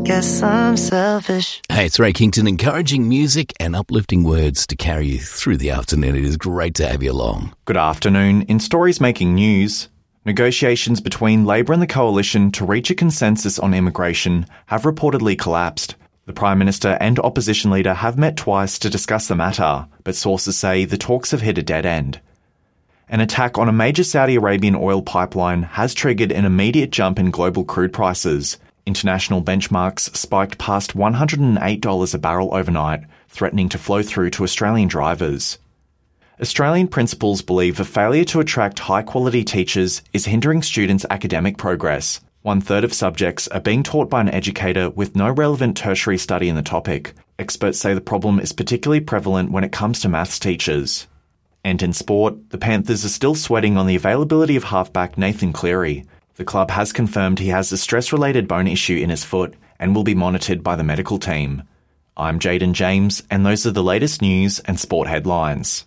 Guess I'm selfish. Hey, it's Ray Kington, encouraging music and uplifting words to carry you through the afternoon. It is great to have you along. Good afternoon. In stories making news, negotiations between Labor and the Coalition to reach a consensus on immigration have reportedly collapsed. The Prime Minister and opposition leader have met twice to discuss the matter, but sources say the talks have hit a dead end. An attack on a major Saudi Arabian oil pipeline has triggered an immediate jump in global crude prices. International benchmarks spiked past $108 a barrel overnight, threatening to flow through to Australian drivers. Australian principals believe a failure to attract high-quality teachers is hindering students' academic progress. 1/3 of subjects are being taught by an educator with no relevant tertiary study in the topic. Experts say the problem is particularly prevalent when it comes to maths teachers. And in sport, the Panthers are still sweating on the availability of halfback Nathan Cleary. The club has confirmed he has a stress-related bone issue in his foot and will be monitored by the medical team. I'm Jaden James, and those are the latest news and sport headlines.